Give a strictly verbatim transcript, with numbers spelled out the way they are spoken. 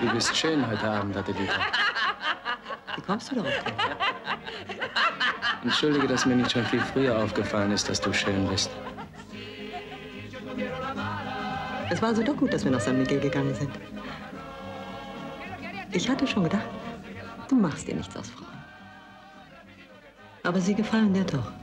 Du bist schön heute Abend, Adelita. Wie kommst du darauf? Entschuldige, dass mir nicht schon viel früher aufgefallen ist, dass du schön bist. Es war also doch gut, dass wir nach San Miguel gegangen sind. Ich hatte schon gedacht, du machst dir nichts aus Frauen. Aber sie gefallen dir doch.